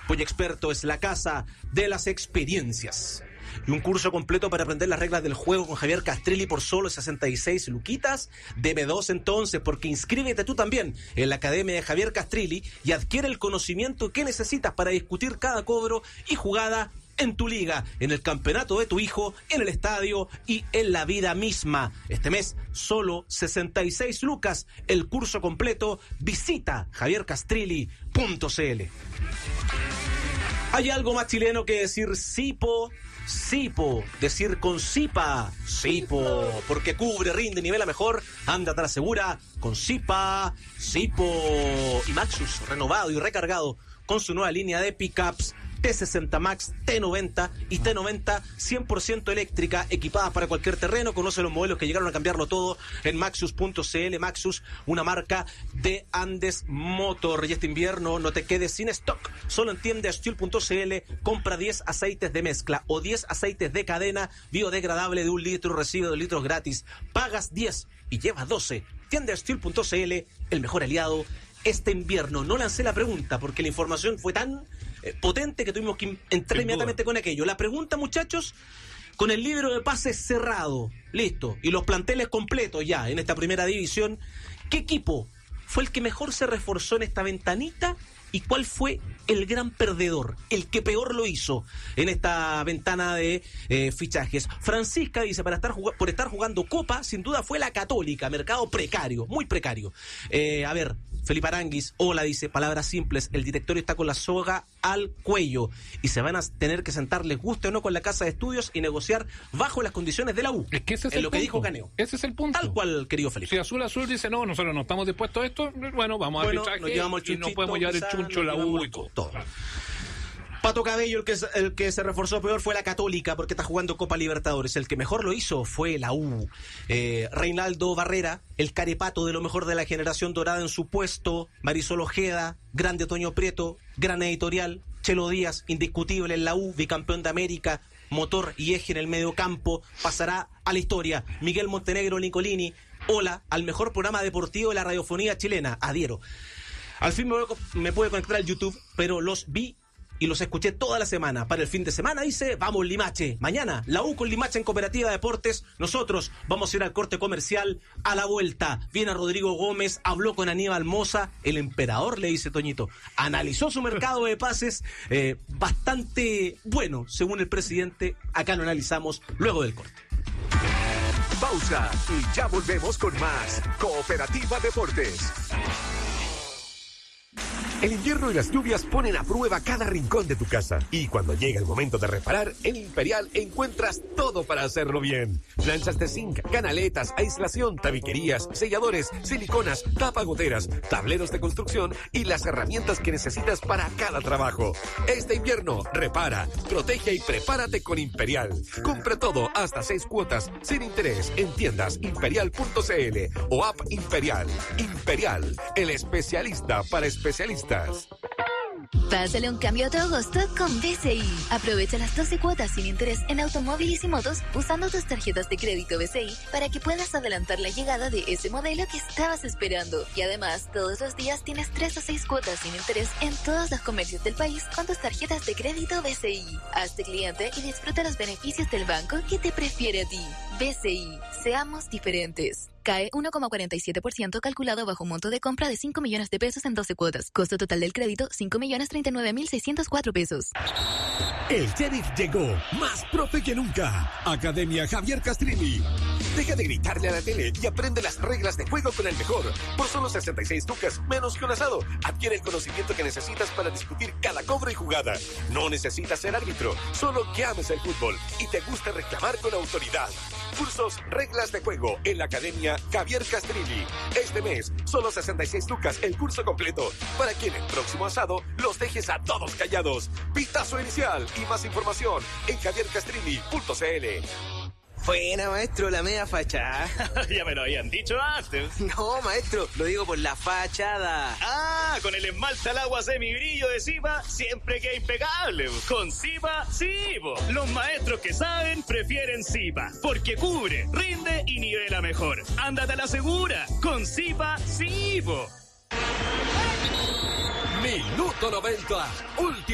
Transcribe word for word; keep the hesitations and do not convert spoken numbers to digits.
Pollo Experto es la casa de las experiencias. Y un curso completo para aprender las reglas del juego con Javier Castrilli por solo sesenta y seis luquitas. Debe dos entonces, porque inscríbete tú también en la Academia de Javier Castrilli y adquiere el conocimiento que necesitas para discutir cada cobro y jugada en tu liga, en el campeonato de tu hijo, en el estadio y en la vida misma. Este mes, solo sesenta y seis lucas, el curso completo. Visita javier castrilli punto c l. ¿Hay algo más chileno que decir Sipo? Sipo, decir con Sipa, Sipo, porque cubre, rinde, nivela mejor, anda atrás segura, con Sipa, Sipo. Y Maxus, renovado y recargado con su nueva línea de pickups T sesenta Max, T noventa y T noventa cien por ciento eléctrica, equipadas para cualquier terreno. Conoce los modelos que llegaron a cambiarlo todo en maxus punto c l. Maxus, una marca de Andes Motor. Y este invierno no te quedes sin stock. Solo en tienda steel punto c l. Compra diez aceites de mezcla o diez aceites de cadena biodegradable de un litro, recibe dos litros gratis. Pagas diez y llevas doce. tienda steel punto c l, el mejor aliado este invierno. No lancé la pregunta porque la información fue tan eh, potente que tuvimos que entrar inmediatamente con aquello. La pregunta, muchachos, con el libro de pases cerrado, listo, y los planteles completos ya en esta primera división, ¿qué equipo fue el que mejor se reforzó en esta ventanita? ¿Y cuál fue el gran perdedor, el que peor lo hizo en esta ventana de eh, fichajes? Francisca dice, para estar jug- por estar jugando Copa, sin duda fue la Católica, mercado precario, muy precario. Eh, a ver, Felipe Aranguis, hola, dice, palabras simples, el directorio está con la soga al cuello y se van a tener que sentar, les guste o no, con la casa de estudios y negociar bajo las condiciones de la U. Es que ese es en el lo punto. que dijo Caneo. Ese es el punto. Tal cual, querido Felipe. Si Azul Azul dice, no, nosotros no estamos dispuestos a esto, bueno, vamos bueno, a arbitraje nos llevamos el y no podemos llevar el quizá, chuncho, la U y todo. todo. Pato Cabello, el que, el que se reforzó peor fue la Católica porque está jugando Copa Libertadores. El que mejor lo hizo fue la U. Eh, Reinaldo Barrera, el carepato de lo mejor de la generación dorada en su puesto. Marisol Ojeda, grande Toño Prieto, gran editorial. Chelo Díaz, indiscutible en la U, bicampeón de América, motor y eje en el medio campo, pasará a la historia. Miguel Montenegro Nicolini, hola, al mejor programa deportivo de la radiofonía chilena, adhiero. Al fin me, voy a, me pude conectar al YouTube, pero los vi y los escuché toda la semana. Para el fin de semana dice, vamos Limache. Mañana, la U con Limache en Cooperativa Deportes. Nosotros vamos a ir al corte comercial. A la vuelta, viene a Rodrigo Gómez, habló con Aníbal Moza. El emperador, le dice Toñito, analizó su mercado de pases. Eh, bastante bueno, según el presidente. Acá lo analizamos luego del corte. Pausa y ya volvemos con más Cooperativa Deportes. El invierno y las lluvias ponen a prueba cada rincón de tu casa. Y cuando llega el momento de reparar, en Imperial encuentras todo para hacerlo bien. Planchas de zinc, canaletas, aislación, tabiquerías, selladores, siliconas, tapagoteras, tableros de construcción y las herramientas que necesitas para cada trabajo. Este invierno, repara, protege y prepárate con Imperial. Compra todo hasta seis cuotas sin interés en tiendas imperial punto c l o app Imperial. Imperial, el especialista para especialistas. Pásale un cambio a tu agosto con B C I. Aprovecha las doce cuotas sin interés en automóviles y motos usando tus tarjetas de crédito B C I para que puedas adelantar la llegada de ese modelo que estabas esperando. Y además, todos los días tienes tres o seis cuotas sin interés en todos los comercios del país con tus tarjetas de crédito B C I. Hazte cliente y disfruta los beneficios del banco que te prefiere a ti. B C I. Seamos diferentes. C A E uno coma cuarenta y siete por ciento calculado bajo un monto de compra de cinco millones de pesos en doce cuotas. Costo total del crédito, cinco millones treinta y nueve mil seiscientos cuatro pesos. El sheriff llegó, más profe que nunca. Academia Javier Castrilli. Deja de gritarle a la tele y aprende las reglas de juego con el mejor. Por solo sesenta y seis lucas, menos que un asado. Adquiere el conocimiento que necesitas para discutir cada cobro y jugada. No necesitas ser árbitro, solo que ames el fútbol y te gusta reclamar con autoridad. Cursos, reglas de juego en la Academia Javier Castrilli. Este mes, solo sesenta y seis lucas el curso completo, para que en el próximo asado los dejes a todos callados. Pitazo inicial y más información en javier castrilli punto c l. Buena, maestro, la media fachada. Ya me lo habían dicho antes. No, maestro, lo digo por la fachada. Ah, con el esmalte al agua semibrillo de Sipa, siempre queda impecable. Con Sipa, sí, po. Los maestros que saben prefieren Sipa, porque cubre, rinde y nivela mejor. Ándate a la segura. Con Sipa, sí, po. Minuto noventa. Último.